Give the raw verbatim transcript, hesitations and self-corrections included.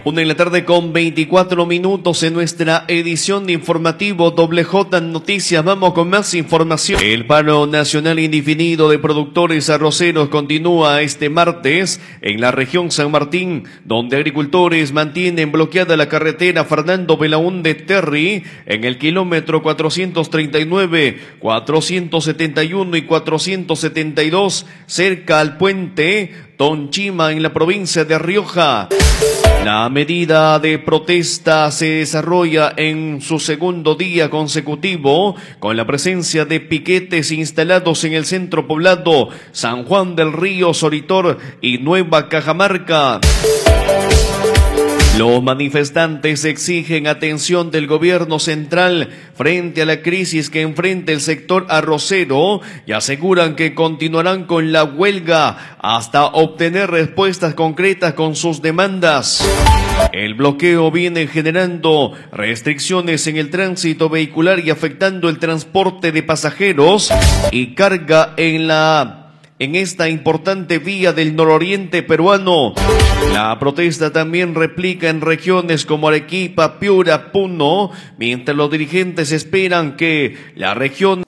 Una en la tarde con veinticuatro minutos en nuestra edición de informativo Doble J Noticias. Vamos con más información. El paro nacional indefinido de productores arroceros continúa este martes en la región San Martín, donde agricultores mantienen bloqueada la carretera Fernando Belaúnde Terry en el kilómetro cuatrocientos treinta y nueve, cuatrocientos setenta y uno y cuatrocientos setenta y dos, cerca al puente Tonchima en la provincia de Rioja. La medida de protesta se desarrolla en su segundo día consecutivo con la presencia de piquetes instalados en el centro poblado San Juan del Río, Soritor y Nueva Cajamarca. Los manifestantes exigen atención del gobierno central frente a la crisis que enfrenta el sector arrocero y aseguran que continuarán con la huelga hasta obtener respuestas concretas con sus demandas. El bloqueo viene generando restricciones en el tránsito vehicular y afectando el transporte de pasajeros y carga en la en esta importante vía del nororiente peruano. La protesta también replica en regiones como Arequipa, Piura, Puno, mientras los dirigentes esperan que las regiones